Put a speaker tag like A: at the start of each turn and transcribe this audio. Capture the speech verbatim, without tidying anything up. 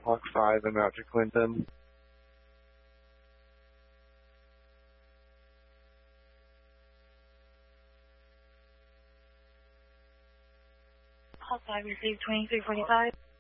A: Hawk five and route to Clinton.
B: Hawk five, received twenty-three forty-five.